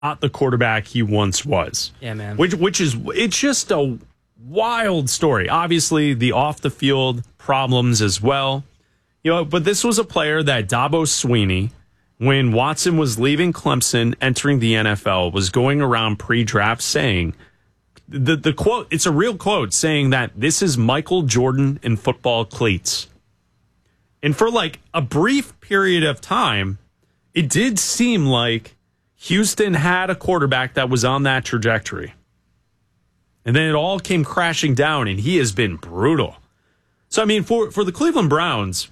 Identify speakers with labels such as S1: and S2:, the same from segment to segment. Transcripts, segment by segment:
S1: not the quarterback he once was.
S2: Yeah, man.
S1: It's just a wild story. Obviously, the off the field problems as well. But this was a player that Dabo Swinney, when Watson was leaving Clemson, entering the NFL, was going around pre-draft saying, the quote, it's a real quote, saying that this is Michael Jordan in football cleats. And for like a brief period of time, it did seem like Houston had a quarterback that was on that trajectory. And then it all came crashing down, and he has been brutal. So, I mean, for the Cleveland Browns,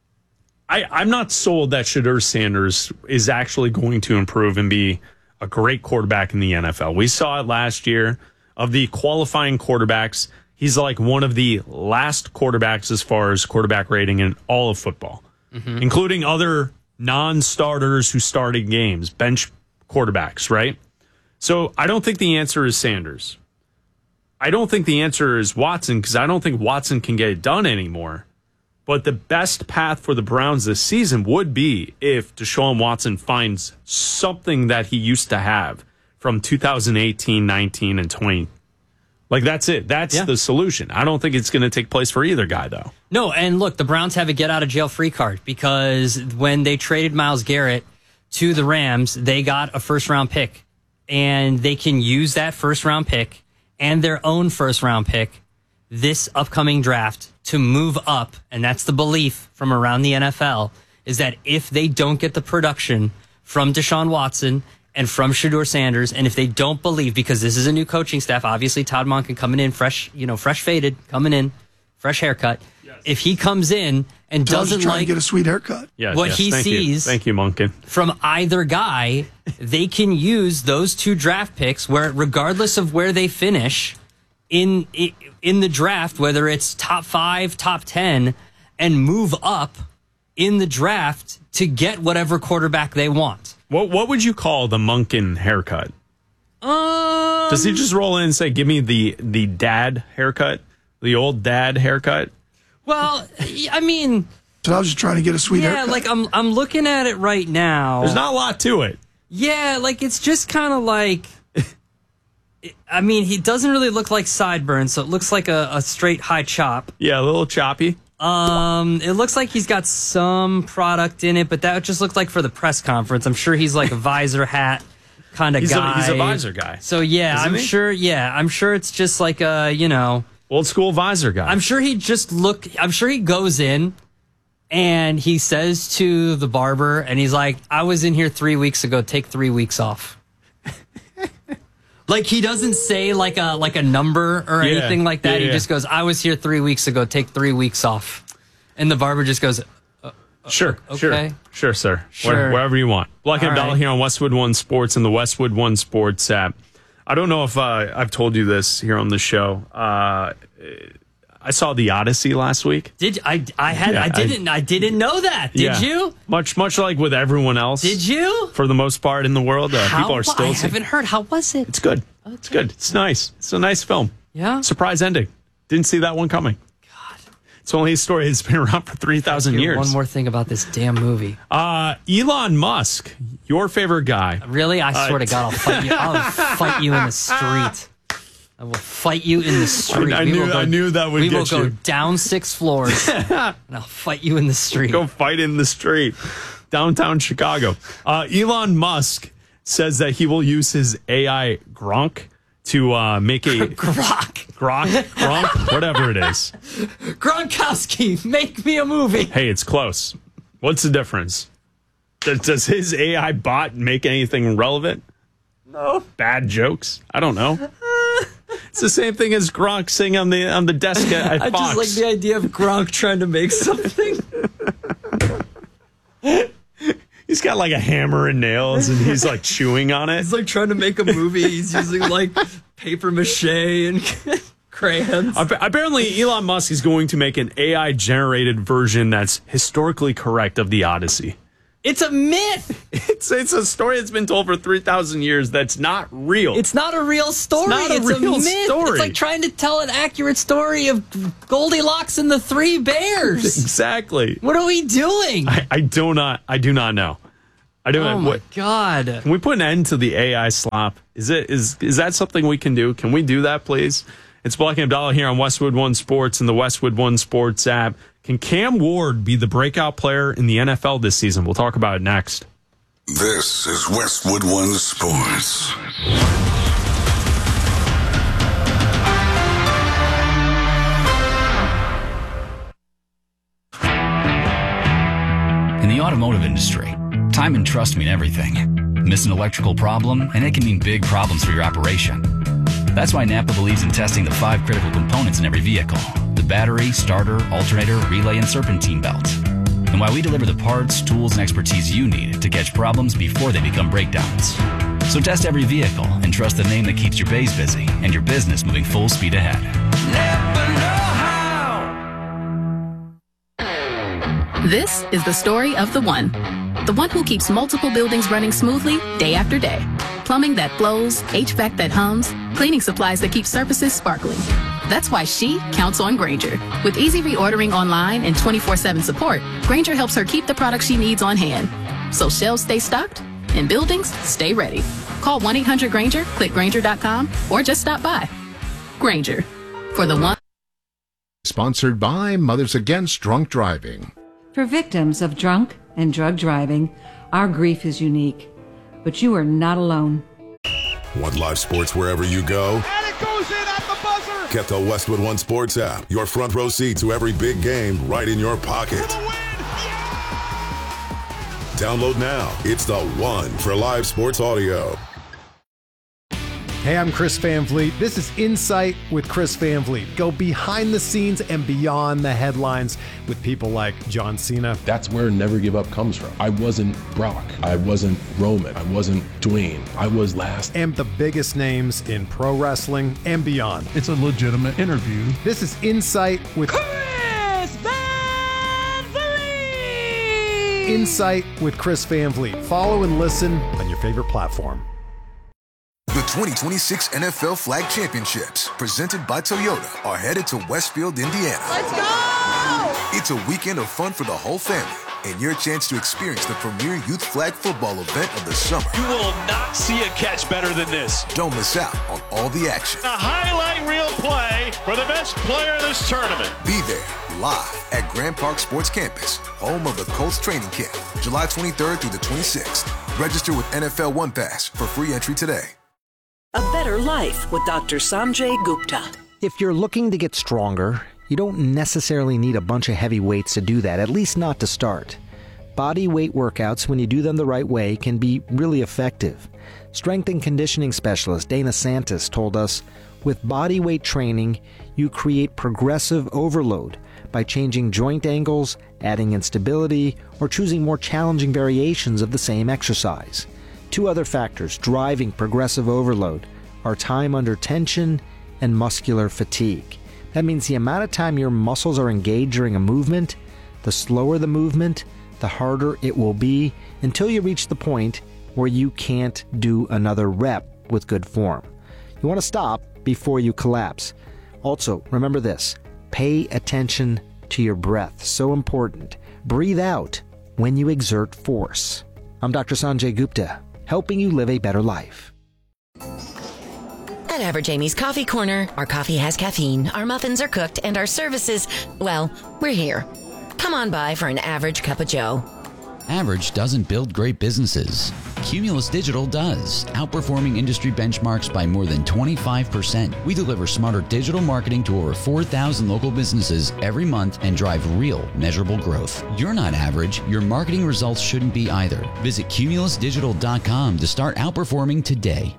S1: I'm not sold that Shedeur Sanders is actually going to improve and be a great quarterback in the NFL. We saw it last year. Of the qualifying quarterbacks, he's like one of the last quarterbacks as far as quarterback rating in all of football, including other non-starters who started games, bench quarterbacks, right? So I don't think the answer is Sanders. I don't think the answer is Watson, because I don't think Watson can get it done anymore. But the best path for the Browns this season would be if Deshaun Watson finds something that he used to have from 2018, 19, and 20. Like, that's it. That's the solution. I don't think it's going to take place for either guy, though.
S2: No, and look, the Browns have a get-out-of-jail-free card, because when they traded Myles Garrett to the Rams, they got a first-round pick. And they can use that first-round pick and their own first-round pick this upcoming draft to move up, and that's the belief from around the NFL, is that if they don't get the production from Deshaun Watson and from Shedeur Sanders, and if they don't believe, because this is a new coaching staff, obviously Todd Monken coming in fresh faded, coming in, fresh haircut. Yes. If he comes in and doesn't like
S3: to get a sweet haircut,
S2: he sees,
S1: thank you, Monken,
S2: from either guy, they can use those two draft picks, where regardless of where they finish in the draft, whether it's top 5, top 10, and move up in the draft to get whatever quarterback they want.
S1: What would you call the Monken haircut? Does he just roll in and say, give me the dad haircut? The old dad haircut?
S2: Well, I mean...
S3: So I was just trying to get a sweet haircut.
S2: Yeah, like I'm looking at it right now.
S1: There's not a lot to it.
S2: Yeah, like it's just kind of like... I mean, he doesn't really look like sideburns, so it looks like a straight high chop.
S1: Yeah, a little choppy.
S2: It looks like he's got some product in it, but that just looked like for the press conference. I'm sure he's like a visor hat kind of guy.
S1: He's a visor guy.
S2: So yeah, I'm sure it's just like a,
S1: old school visor guy.
S2: I'm sure he goes in and he says to the barber, and he's like, I was in here 3 weeks ago, take 3 weeks off. Like, he doesn't say like a number or anything like that. He just goes, I was here 3 weeks ago, take 3 weeks off. And the barber just goes,
S1: Sure,
S2: okay.
S1: Sure, sir.
S2: Sure.
S1: Wherever you want. Black and Abdallah
S2: right.
S1: here on Westwood One Sports and the Westwood One Sports app. I don't know if I've told you this here on the show. I saw The Odyssey last week.
S2: I didn't know that. Did you?
S1: Much like with everyone else.
S2: Did you?
S1: For the most part in the world, people are still.
S2: I haven't heard. How was it?
S1: It's good.
S2: Okay.
S1: It's good. It's nice. It's a nice film.
S2: Yeah.
S1: Surprise ending. Didn't see that one coming.
S2: God.
S1: It's only a story that's been around for 3,000 years.
S2: One more thing about this damn movie.
S1: Elon Musk, your favorite guy.
S2: Really? I swear to God, I'll fight you. I'll fight you in the street. I will fight you in the street.
S1: I knew that would get you.
S2: We will go down 6 floors, and I'll fight you in the street.
S1: Go fight in the street. Downtown Chicago. Elon Musk says that he will use his AI Gronk to make a... Gronk, whatever it is.
S2: Gronkowski, make me a movie.
S1: Hey, it's close. What's the difference? Does his AI bot make anything relevant? No. Bad jokes? I don't know. It's the same thing as Gronk sitting on the desk at Fox.
S2: I just like the idea of Gronk trying to make something.
S1: He's got like a hammer and nails, and he's like chewing on it.
S2: He's like trying to make a movie. He's using like paper mache and crayons.
S1: Apparently, Elon Musk is going to make an AI-generated version that's historically correct of the Odyssey.
S2: It's a myth.
S1: It's a story that's been told for 3,000 years that's not real.
S2: It's not a real story.
S1: It's a real
S2: myth.
S1: story.
S2: It's like trying to tell an accurate story of Goldilocks and the Three Bears.
S1: Exactly.
S2: What are we doing?
S1: I do not know. I do.
S2: Oh my God!
S1: Can we put an end to the AI slop? Is that something we can do? Can we do that, please? It's Black and Abdallah here on Westwood One Sports and the Westwood One Sports app. Can Cam Ward be the breakout player in the NFL this season? We'll talk about it next.
S4: This is Westwood One Sports.
S5: In the automotive industry, time and trust mean everything. Miss an electrical problem, and it can mean big problems for your operation. That's why Napa believes in testing the 5 critical components in every vehicle: the battery, starter, alternator, relay, and serpentine belt. And why we deliver the parts, tools, and expertise you need to catch problems before they become breakdowns. So test every vehicle and trust the name that keeps your bays busy and your business moving full speed ahead. Napa know-how.
S6: This is the story of the one who keeps multiple buildings running smoothly day after day. Plumbing that flows, HVAC that hums, cleaning supplies that keep surfaces sparkling. That's why she counts on Grainger. With easy reordering online and 24/7 support, Grainger helps her keep the products she needs on hand. So shelves stay stocked and buildings stay ready. Call 1-800-GRAINGER, click Grainger.com, or just stop by. Grainger, for the one.
S7: Sponsored by Mothers Against Drunk Driving.
S8: For victims of drunk and drug driving, our grief is unique, but you are not alone.
S9: Want live sports wherever you go?
S10: And it goes in at the buzzer!
S9: Get the Westwood One Sports app. Your front row seat to every big game right in your pocket. Download now. It's the one for live sports audio.
S11: Hey, I'm Chris Van Vliet. This is Insight with Chris Van Vliet. Go behind the scenes and beyond the headlines with people like John Cena.
S12: That's where Never Give Up comes from. I wasn't Brock. I wasn't Roman. I wasn't Dwayne. I was last.
S11: And the biggest names in pro wrestling and beyond.
S13: It's a legitimate interview.
S11: This is Insight with
S10: Chris Van Vliet!
S11: Insight with Chris Van Vliet. Follow and listen on your favorite platform.
S14: The 2026 NFL Flag Championships, presented by Toyota, are headed to Westfield, Indiana.
S10: Let's go!
S14: It's a weekend of fun for the whole family and your chance to experience the premier youth flag football event of the summer.
S15: You will not see a catch better than this.
S14: Don't miss out on all the action.
S15: A highlight reel play for the best player of this tournament.
S14: Be there live at Grand Park Sports Campus, home of the Colts training camp, July 23rd through the 26th. Register with NFL One Pass for free entry today.
S16: A better life with Dr. Sanjay Gupta.
S17: If you're looking to get stronger, you don't necessarily need a bunch of heavy weights to do that, at least not to start. Body weight workouts, when you do them the right way, can be really effective. Strength and conditioning specialist Dana Santis told us, with body weight training, you create progressive overload by changing joint angles, adding instability, or choosing more challenging variations of the same exercise. 2 other factors driving progressive overload are time under tension and muscular fatigue. That means the amount of time your muscles are engaged during a movement, the slower the movement, the harder it will be until you reach the point where you can't do another rep with good form. You want to stop before you collapse. Also, remember this, pay attention to your breath. So important. Breathe out when you exert force. I'm Dr. Sanjay Gupta, helping you live a better life.
S18: At Average Amy's Coffee Corner, our coffee has caffeine, our muffins are cooked, and our services, well, we're here. Come on by for an average cup of joe.
S5: Average doesn't build great businesses. Cumulus Digital does, outperforming industry benchmarks by more than 25%. We deliver smarter digital marketing to over 4,000 local businesses every month and drive real, measurable growth. You're not average. Your marketing results shouldn't be either. Visit cumulusdigital.com to start outperforming today.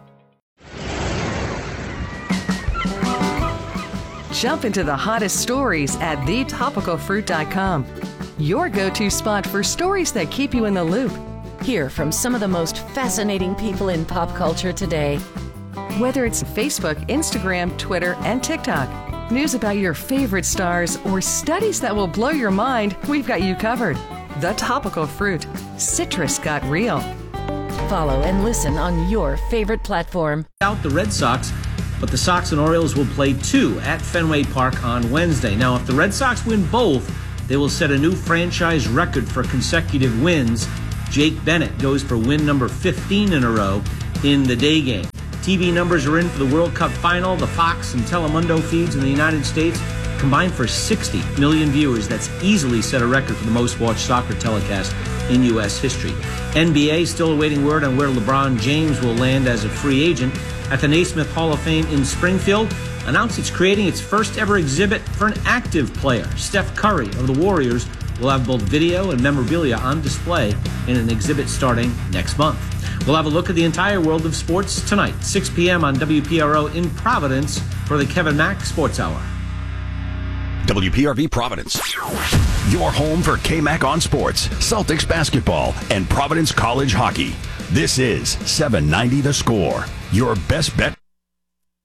S8: Jump into the hottest stories at thetopicalfruit.com. Your go-to spot for stories that keep you in the loop.
S18: Hear from some of the most fascinating people in pop culture today.
S8: Whether it's Facebook, Instagram, Twitter, and TikTok, news about your favorite stars, or studies that will blow your mind, we've got you covered. The Topical Fruit. Citrus got real.
S18: Follow and listen on your favorite platform.
S19: Out the Red Sox, but the Sox and Orioles will play 2 at Fenway Park on Wednesday. Now, if the Red Sox win both, they will set a new franchise record for consecutive wins. Jake Bennett goes for win number 15 in a row in the day game. TV numbers are in for the World Cup final. The Fox and Telemundo feeds in the United States combined for 60 million viewers. That's easily set a record for the most watched soccer telecast in U.S. history. NBA still awaiting word on where LeBron James will land as a free agent. At the Naismith Hall of Fame in Springfield, announced it's creating its first ever exhibit for an active player. Steph Curry of the Warriors will have both video and memorabilia on display in an exhibit starting next month. We'll have a look at the entire world of sports tonight, 6 p.m. on WPRO in Providence for the Kevin Mack Sports Hour.
S13: WPRV Providence. Your home for K-Mac on sports, Celtics basketball, and Providence College hockey. This is 790 The Score, your best bet.